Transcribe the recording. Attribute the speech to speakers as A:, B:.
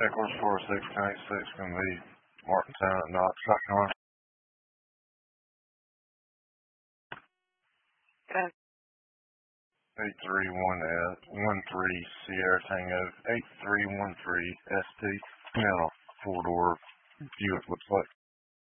A: Eckler 4686 going to be Martintown at Knox shotgun.
B: Okay.
A: 83113 Sierra Tango 8313 ST. Now 4-door Buick looks like.